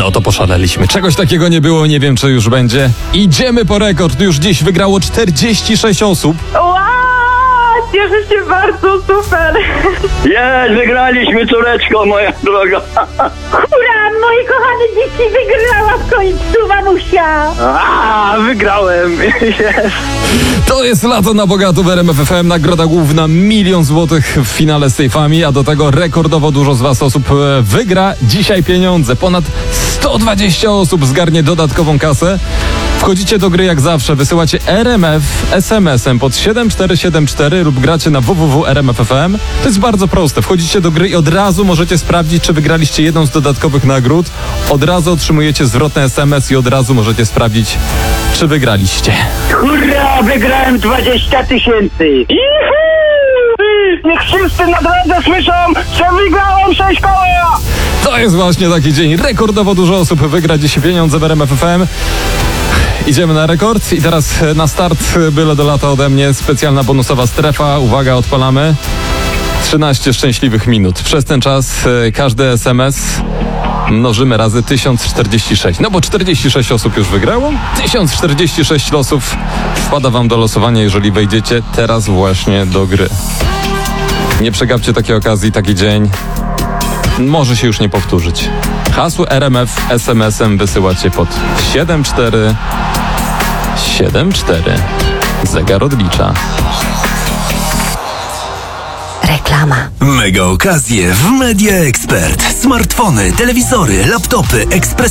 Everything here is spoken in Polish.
No to poszaleliśmy. Czegoś takiego nie było, nie wiem czy już będzie. Idziemy po rekord. Już dziś wygrało 46 osób. Wow, cieszę się bardzo, super. Jest, wygraliśmy, córeczko moja droga. Hurra, moje kochane dzieci, wygrała w końcu, mamusia. Wygrałem. Jest. To jest lato na bogato w RMF FM. Nagroda główna 1 000 000 złotych w finale z Sejfami, a do tego rekordowo dużo z was osób wygra dzisiaj pieniądze. Ponad 120 osób zgarnie dodatkową kasę. Wchodzicie do gry jak zawsze, wysyłacie RMF SMS-em pod 7474 lub gracie na www.rmf.fm. To jest bardzo proste. Wchodzicie do gry i od razu możecie sprawdzić, czy wygraliście jedną z dodatkowych nagród. Od razu otrzymujecie zwrotny SMS i od razu możecie sprawdzić, czy wygraliście. Hurra, wygrałem 20 000. Niech wszyscy na drodze słyszą, że wygrałem 6 koła. To jest właśnie taki dzień. Rekordowo dużo osób wygra dzisiaj pieniądze w RMF FM. Idziemy na rekord i teraz na start byle do lata ode mnie specjalna bonusowa strefa. Uwaga, odpalamy. 13 szczęśliwych minut. Przez ten czas każdy SMS mnożymy razy 1046. No bo 46 osób już wygrało. 1046 losów wpada wam do losowania, jeżeli wejdziecie teraz właśnie do gry. Nie przegapcie takiej okazji, taki dzień. Może się już nie powtórzyć. Hasło RMF SMS-em wysyłacie pod 7474. Zegar odlicza. Reklama. Mega okazje w Media Expert. Smartfony, telewizory, laptopy, ekspres